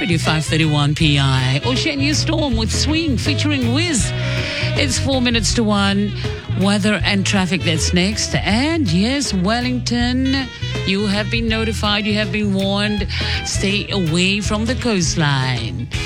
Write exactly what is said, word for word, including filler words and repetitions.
Radio five thirty-one P I. Oceania Storm with Swing featuring Wiz. It's four minutes to one. Weather and traffic, that's next. And yes, Wellington, you have been notified, you have been warned. Stay away from the coastline.